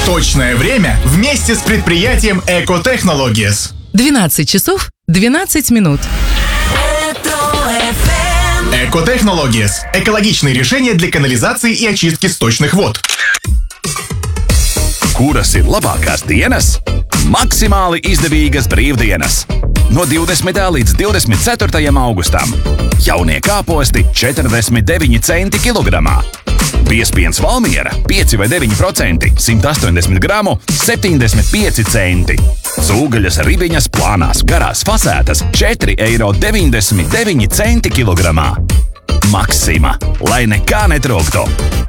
Точное время вместе с предприятием Экотехнологиес. 12 часов 12 минут. Экотехнологиес. Экологичные решения для канализации и очистки сточных вод. Kuras ir labākās dienas? Maksimāli izdevīgas brīvdienas. No 20. līdz 24. augustam. Jaunie kāposti 49 centi kilogramā. Biespiens Valmiera 5 vai 9%, 180 gramu, 75 centi. Cūgaļas ribiņas plānās, garās fasētas 4,99 eiro kilogramā. Maksima, lai nekā netrūktu.